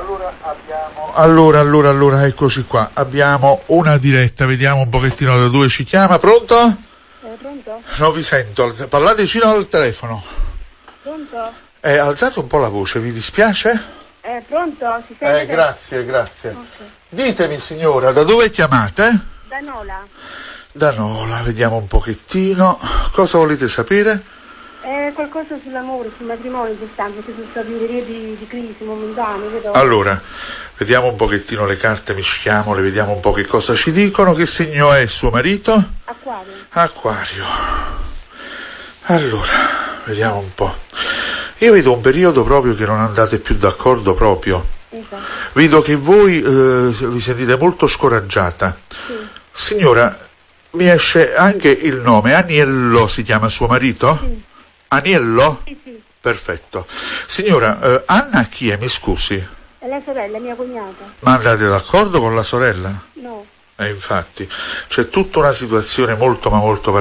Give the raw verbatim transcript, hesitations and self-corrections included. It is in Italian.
allora abbiamo... Allora, allora, allora, eccoci qua. Abbiamo una diretta, vediamo un pochettino da dove ci chiama. Pronto? Eh, pronto? Non vi sento, parlate vicino al telefono. Pronto? Eh, alzate un po' la voce, vi dispiace? Eh, pronto? Si sente? Eh, grazie, grazie. Okay. Ditemi signora, da dove chiamate? Da Nola. Da Nola, vediamo un pochettino. Cosa volete sapere? Eh, qualcosa sull'amore, sul matrimonio quest'anno, che sono stati periodi di crisi momentanei, vedo. Allora, vediamo un pochettino le carte, mischiamole, vediamo un po' che cosa ci dicono. Che segno è suo marito? Acquario. Acquario. Allora, vediamo un po'. Io vedo un periodo proprio che non andate più d'accordo proprio. Esatto. Vedo che voi eh, vi sentite molto scoraggiata. Sì. Signora, mi esce anche il nome. Aniello si chiama suo marito? Sì. Aniello? Sì, sì. Perfetto. Signora, eh, Anna chi è? Mi scusi. È la sorella, mia cognata. Ma andate d'accordo con la sorella? No. E infatti, c'è tutta una situazione molto ma molto